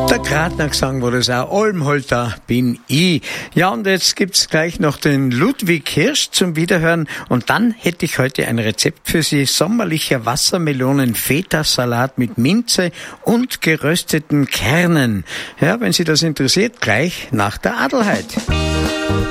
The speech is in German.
Der Gratner Gesang war das auch. Olmholter bin ich. Ja, und jetzt gibt's gleich noch den Ludwig Hirsch zum Wiederhören. Und dann hätte ich heute ein Rezept für Sie. Sommerlicher Wassermelonen-Feta-Salat mit Minze und gerösteten Kernen. Ja, wenn Sie das interessiert, gleich nach der Adelheid.